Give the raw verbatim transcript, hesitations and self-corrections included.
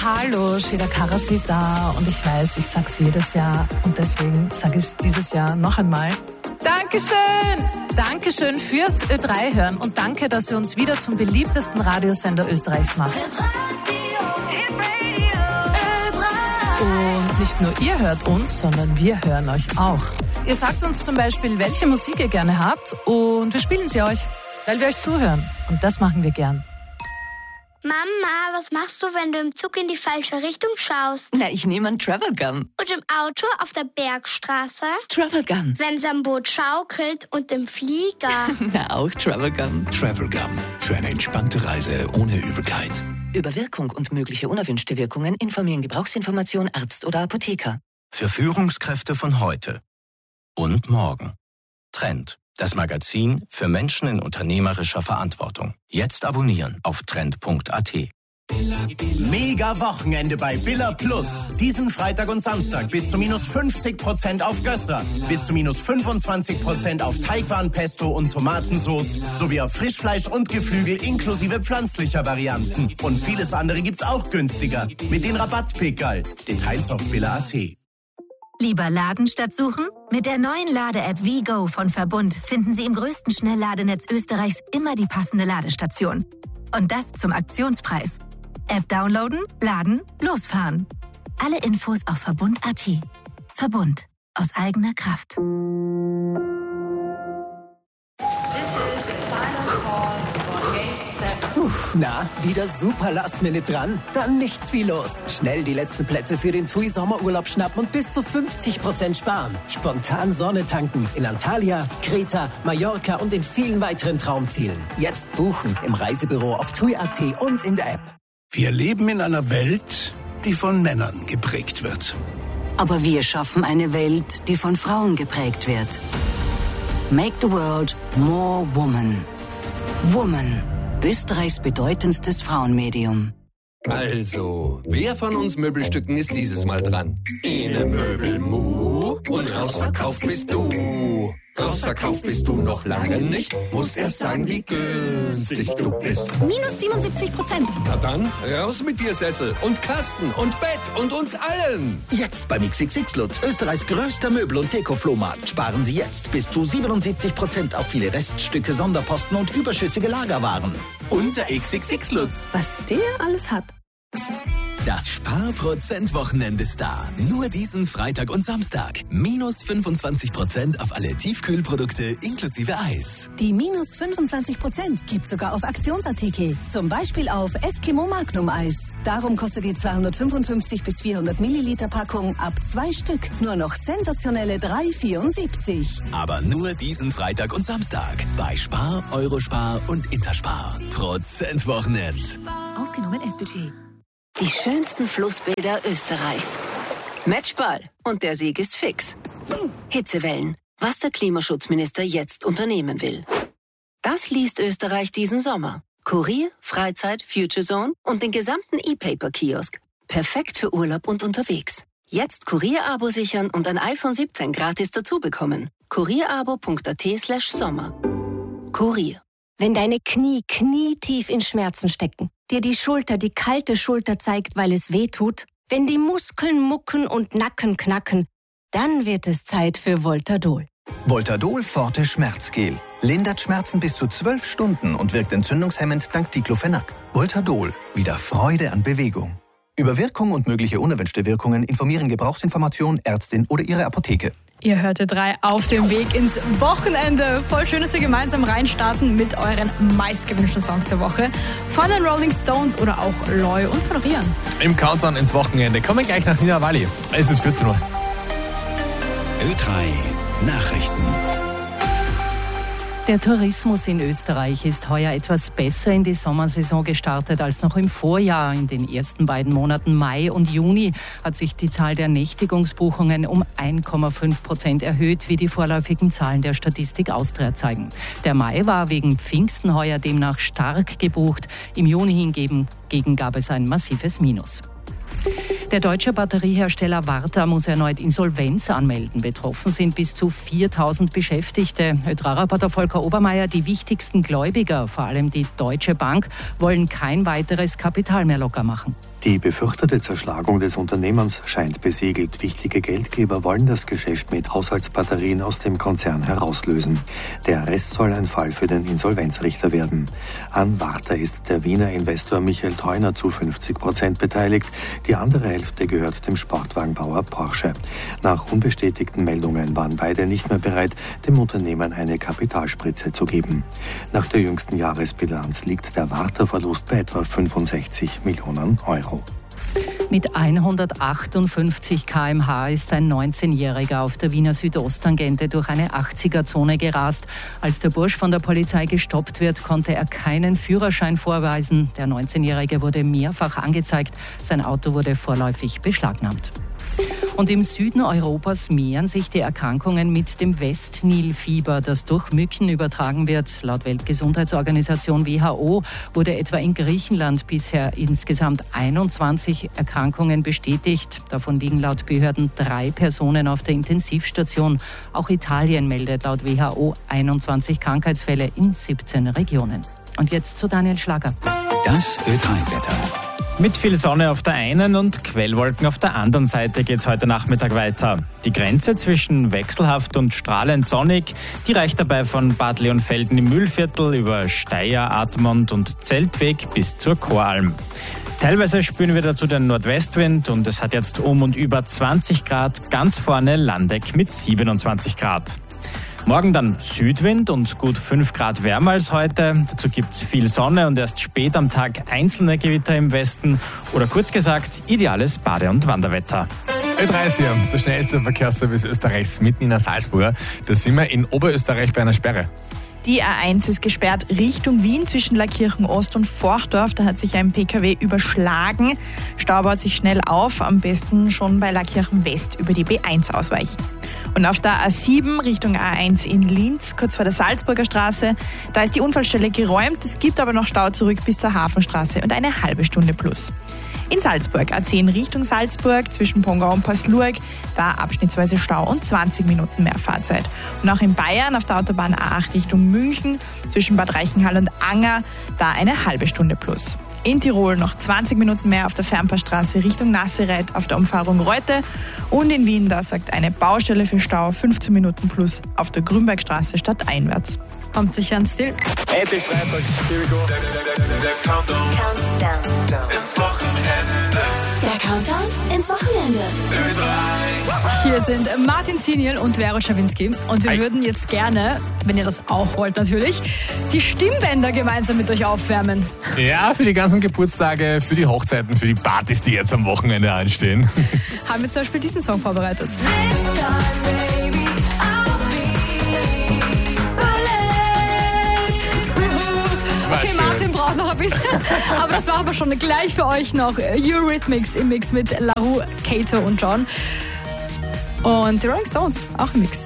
Hallo, Shida Karasi da und ich weiß, ich sag's jedes Jahr und deswegen sage ich es dieses Jahr noch einmal. Dankeschön! Dankeschön fürs Ö drei hören und danke, dass ihr uns wieder zum beliebtesten Radiosender Österreichs macht. Und nicht nur ihr hört uns, sondern wir hören euch auch. Ihr sagt uns zum Beispiel, welche Musik ihr gerne habt und wir spielen sie euch, weil wir euch zuhören und das machen wir gern. Mama, was machst du, wenn du im Zug in die falsche Richtung schaust? Na, ich nehme einen Travel Gun. Und im Auto auf der Bergstraße? Travel Gun. Wenn's am Boot schaukelt und im Flieger? Na, auch Travel Gun. Travel Gun. Für eine entspannte Reise ohne Übelkeit. Über Wirkung und mögliche unerwünschte Wirkungen informieren Gebrauchsinformation Arzt oder Apotheker. Für Führungskräfte von heute und morgen. Trend. Das Magazin für Menschen in unternehmerischer Verantwortung. Jetzt abonnieren auf trend punkt a t. Mega Wochenende bei Billa Plus. Diesen Freitag und Samstag bis zu minus fünfzig Prozent auf Gösser, bis zu minus fünfundzwanzig Prozent auf Teigwaren-Pesto und Tomatensauce sowie auf Frischfleisch und Geflügel inklusive pflanzlicher Varianten. Und vieles andere gibt's auch günstiger mit den Rabattpickerl. Details auf billa punkt a t. Lieber laden statt suchen? Mit der neuen Lade-App WeGo von Verbund finden Sie im größten Schnellladenetz Österreichs immer die passende Ladestation. Und das zum Aktionspreis. App downloaden, laden, losfahren. Alle Infos auf verbund punkt a t. Verbund. Aus eigener Kraft. Puh, na, wieder super Last Minute dran? Dann nichts wie los. Schnell die letzten Plätze für den T U I Sommerurlaub schnappen und bis zu fünfzig Prozent sparen. Spontan Sonne tanken in Antalya, Kreta, Mallorca und in vielen weiteren Traumzielen. Jetzt buchen im Reisebüro auf T U I punkt a t und in der App. Wir leben in einer Welt, die von Männern geprägt wird. Aber wir schaffen eine Welt, die von Frauen geprägt wird. Make the world more woman. Woman. Österreichs bedeutendstes Frauenmedium. Also, wer von uns Möbelstücken ist dieses Mal dran? Ene Möbel Mu und rausverkauft bist du. Rausverkauft bist du noch lange nicht. Musst erst sagen, wie günstig du bist. Minus siebenundsiebzig Prozent. Na dann, raus mit dir Sessel und Kasten und Bett und uns allen. Jetzt beim X X X Lutz, Österreichs größter Möbel- und Deko-Flohmarkt. Sparen Sie jetzt bis zu siebenundsiebzig Prozent auf viele Reststücke, Sonderposten und überschüssige Lagerwaren. Unser X X X Lutz. Was der alles hat. Das Sparprozent-Wochenende ist da. Nur diesen Freitag und Samstag. Minus fünfundzwanzig Prozent auf alle Tiefkühlprodukte inklusive Eis. Die minus fünfundzwanzig Prozent gibt sogar auf Aktionsartikel. Zum Beispiel auf Eskimo Magnum Eis. Darum kostet die zweihundertfünfundfünfzig bis vierhundert Milliliter Packung ab zwei Stück nur noch sensationelle drei Euro vierundsiebzig. Aber nur diesen Freitag und Samstag. Bei Spar, Eurospar und Interspar. Prozent-Wochenend. Ausgenommen S-Budget. Die schönsten Flussbilder Österreichs. Matchball. Und der Sieg ist fix. Hitzewellen. Was der Klimaschutzminister jetzt unternehmen will. Das liest Österreich diesen Sommer. Kurier, Freizeit, Future Zone und den gesamten E-Paper-Kiosk. Perfekt für Urlaub und unterwegs. Jetzt Kurier-Abo sichern und ein iPhone siebzehn gratis dazu bekommen. kurierabo punkt a t slash sommer. Kurier. Wenn deine Knie knietief in Schmerzen stecken, dir die Schulter die kalte Schulter zeigt, weil es weh tut, wenn die Muskeln mucken und Nacken knacken, dann wird es Zeit für Voltadol. Voltadol Forte Schmerzgel. Lindert Schmerzen bis zu zwölf Stunden und wirkt entzündungshemmend dank Diclofenac. Voltadol. Wieder Freude an Bewegung. Über Wirkung und mögliche unerwünschte Wirkungen informieren Gebrauchsinformation, Ärztin oder Ihre Apotheke. Ihr hört drei auf dem Weg ins Wochenende. Voll schön, dass wir gemeinsam reinstarten mit euren meistgewünschten Songs der Woche. Von den Rolling Stones oder auch Loy und von Rian. Im Countdown ins Wochenende kommen wir gleich nach Nina Walli. Es ist vierzehn Uhr. Ö drei Nachrichten. Der Tourismus in Österreich ist heuer etwas besser in die Sommersaison gestartet als noch im Vorjahr. In den ersten beiden Monaten Mai und Juni hat sich die Zahl der Nächtigungsbuchungen um ein Komma fünf Prozent erhöht, wie die vorläufigen Zahlen der Statistik Austria zeigen. Der Mai war wegen Pfingsten heuer demnach stark gebucht. Im Juni hingegen gab es ein massives Minus. Der deutsche Batteriehersteller Varta muss erneut Insolvenz anmelden. Betroffen sind bis zu viertausend Beschäftigte. Ö drei Reporter Volker Obermeier, die wichtigsten Gläubiger, vor allem die Deutsche Bank, wollen kein weiteres Kapital mehr locker machen. Die befürchtete Zerschlagung des Unternehmens scheint besiegelt. Wichtige Geldgeber wollen das Geschäft mit Haushaltsbatterien aus dem Konzern herauslösen. Der Rest soll ein Fall für den Insolvenzrichter werden. An Varta ist der Wiener Investor Michael Theuner zu fünfzig Prozent beteiligt. Die andere Hälfte gehört dem Sportwagenbauer Porsche. Nach unbestätigten Meldungen waren beide nicht mehr bereit, dem Unternehmen eine Kapitalspritze zu geben. Nach der jüngsten Jahresbilanz liegt der Varta-Verlust bei etwa fünfundsechzig Millionen Euro. Mit hundertachtundfünfzig Kilometer pro Stunde ist ein neunzehnjähriger auf der Wiener Südosttangente durch eine achtziger-Zone gerast. Als der Bursch von der Polizei gestoppt wird, konnte er keinen Führerschein vorweisen. Der neunzehnjährige wurde mehrfach angezeigt. Sein Auto wurde vorläufig beschlagnahmt. Und im Süden Europas mehren sich die Erkrankungen mit dem Westnilfieber, das durch Mücken übertragen wird. Laut Weltgesundheitsorganisation W H O wurde etwa in Griechenland bisher insgesamt einundzwanzig Erkrankungen bestätigt. Davon liegen laut Behörden drei Personen auf der Intensivstation. Auch Italien meldet laut W H O einundzwanzig Krankheitsfälle in siebzehn Regionen. Und jetzt zu Daniel Schlager. Das Ö drei Wetter. Mit viel Sonne auf der einen und Quellwolken auf der anderen Seite geht's heute Nachmittag weiter. Die Grenze zwischen wechselhaft und strahlend sonnig, die reicht dabei von Bad Leonfelden im Mühlviertel über Steyr, Admont und Zeltweg bis zur Choralm. Teilweise spüren wir dazu den Nordwestwind und es hat jetzt um und über zwanzig Grad, ganz vorne Landeck mit siebenundzwanzig Grad. Morgen dann Südwind und gut fünf Grad wärmer als heute. Dazu gibt's viel Sonne und erst spät am Tag einzelne Gewitter im Westen. Oder kurz gesagt, ideales Bade- und Wanderwetter. Ö drei ist hier, der schnellste Verkehrsservice Österreichs mitten in der Salzburg. Da sind wir in Oberösterreich bei einer Sperre. Die A eins ist gesperrt Richtung Wien zwischen Laakirchen Ost und Forchdorf. Da hat sich ein P K W überschlagen. Stau baut sich schnell auf. Am besten schon bei Laakirchen West über die B eins ausweichen. Und auf der A sieben Richtung A eins in Linz, kurz vor der Salzburger Straße, da ist die Unfallstelle geräumt. Es gibt aber noch Stau zurück bis zur Hafenstraße und eine halbe Stunde plus. In Salzburg, A zehn Richtung Salzburg, zwischen Pongau und Passlurg, da abschnittsweise Stau und zwanzig Minuten mehr Fahrzeit. Und auch in Bayern auf der Autobahn A acht Richtung München, zwischen Bad Reichenhall und Anger, da eine halbe Stunde plus. In Tirol noch zwanzig Minuten mehr auf der Fernpassstraße Richtung Nazareth auf der Umfahrung Reute. Und in Wien, da sorgt eine Baustelle für Stau, fünfzehn Minuten plus auf der Grünbergstraße stadteinwärts. Kommt sicher ans Ziel. Endlich Freitag, here we go. Der, der, der, der Countdown. Countdown. Ins Wochenende. Der Countdown ins Wochenende. Ö drei. Hier sind Martin Ziniel und Vero Schawinski. Und wir Hi. würden jetzt gerne, wenn ihr das auch wollt natürlich, die Stimmbänder gemeinsam mit euch aufwärmen. Ja, für die ganzen Geburtstage, für die Hochzeiten, für die Partys, die jetzt am Wochenende anstehen. Haben wir zum Beispiel diesen Song vorbereitet. Okay, Martin braucht noch ein bisschen, aber das machen wir schon gleich für euch noch. Eurythmics im Mix mit LaRue, Kato und John. Und die Rolling Stones auch im Mix.